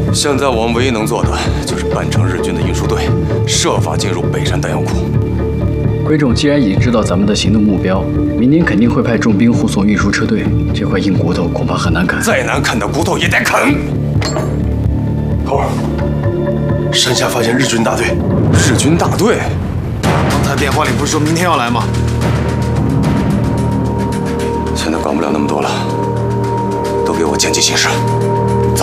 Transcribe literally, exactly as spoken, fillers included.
现在我们唯一能做的就是扮成日军的运输队，设法进入北山弹药库。 鬼冢既然已经知道咱们的行动目标，明天肯定会派重兵护送运输车队。这块硬骨头恐怕很难啃。 再难啃的骨头也得啃。 头儿，山下发现日军大队。 日军大队？ 刚才电话里不是说明天要来吗？ 现在管不了那么多了，都给我见机行事。